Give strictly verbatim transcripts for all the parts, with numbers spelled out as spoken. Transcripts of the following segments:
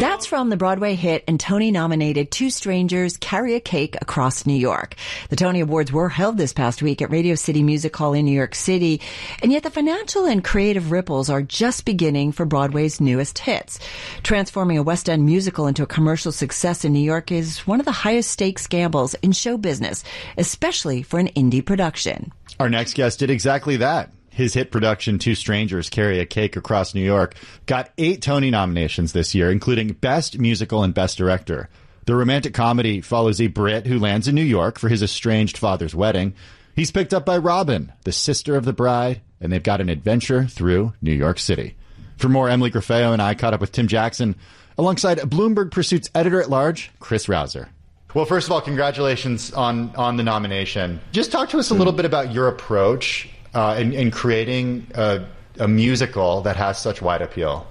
That's from the Broadway hit and Tony-nominated Two Strangers Carry a Cake Across New York. The Tony Awards were held this past week at Radio City Music Hall in New York City, and yet the financial and creative ripples are just beginning for Broadway's newest hits. Transforming a West End musical into a commercial success in New York is one of the highest stakes gambles in show business, especially for an indie production. Our next guest did exactly that. His hit production, Two Strangers Carry a Cake Across New York, got eight Tony nominations this year, including Best Musical and Best Director. The romantic comedy follows a Brit who lands in New York for his estranged father's wedding. He's picked up by Robin, the sister of the bride, and they've got an adventure through New York City. For more, Emily Grafeo and I caught up with Tim Jackson alongside Bloomberg Pursuit's editor-at-large, Chris Rouser. Well, first of all, congratulations on, on the nomination. Just talk to us a little bit about your approach Uh, in, in creating a, a musical that has such wide appeal.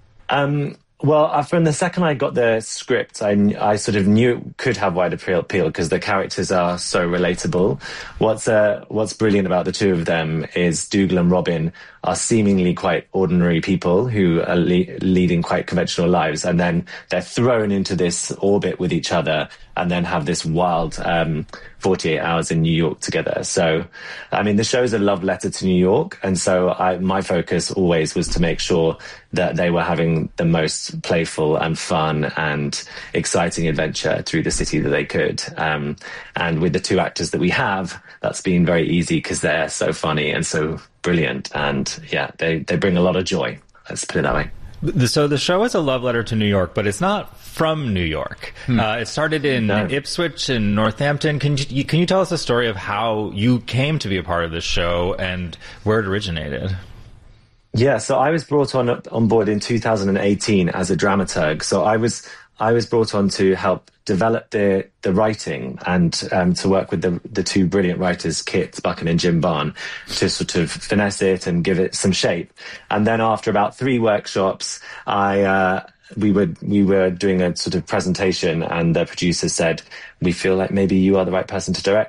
Um, well, uh, from the second I got the script, I, I sort of knew it could have wide appeal because the characters are so relatable. What's uh, what's brilliant about the two of them is Dougal and Robin are seemingly quite ordinary people who are le- leading quite conventional lives, and then they're thrown into this orbit with each other and then have this wild um, forty-eight hours in New York together. So, I mean, the show's a love letter to New York, and so I, my focus always was to make sure that they were having the most playful and fun and exciting adventure through the city that they could. Um, and with the two actors that we have, that's been very easy because they're so funny and so brilliant, and yeah, they, they bring a lot of joy. Let's put it that way. So the show is a love letter to New York, but it's not from New York. Hmm. Uh, it started in no. Ipswich and Northampton. Can you, can you tell us the story of how you came to be a part of this show and where it originated? Yeah, so I was brought on on board in two thousand eighteen as a dramaturg. So I was I was brought on to help develop the the writing and um, to work with the the two brilliant writers, Kit Buchan and Jim Barn, to sort of finesse it and give it some shape. And then after about three workshops, I uh, we were we were doing a sort of presentation, and the producer said, "We feel like maybe you are the right person to direct